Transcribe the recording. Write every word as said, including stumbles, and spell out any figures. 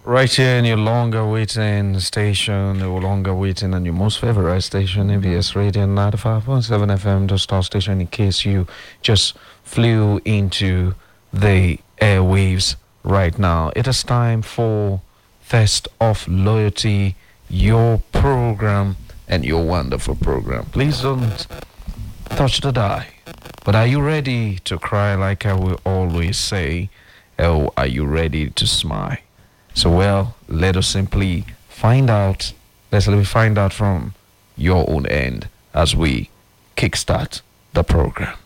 Right here in your longer waiting station, your longer waiting and your most favorite station, A B S Radio ninety-five point seven F M, the star station, in case you just flew into the airwaves right now. It is time for Test of Loyalty, your program and your wonderful program. Please don't touch the die. But are you ready to cry like I will always say? Oh, are you ready to smile? So, well, let us simply find out. Let's let me find out from your own end as we kickstart the program.